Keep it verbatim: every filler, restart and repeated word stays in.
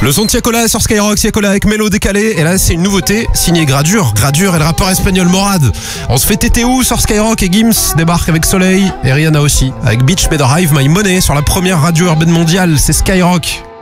Le son de Tiakola sur Skyrock, Tiakola avec Mélo décalé. Et là, c'est une nouveauté signée Gradure. Gradure et le rappeur espagnol Morad. On se fait tété où sur Skyrock et Gims débarque avec Soleil et Rihanna aussi. Avec Beach Better Hive My Money sur la première radio urbaine mondiale, c'est Skyrock.